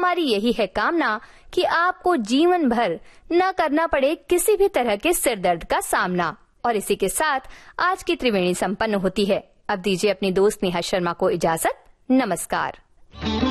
हमारी यही है कामना कि आपको जीवन भर न करना पड़े किसी भी तरह के सिर दर्द का सामना। और इसी के साथ आज की त्रिवेणी संपन्न होती है। अब दीजिए अपनी दोस्त नेहा शर्मा को इजाजत। नमस्कार।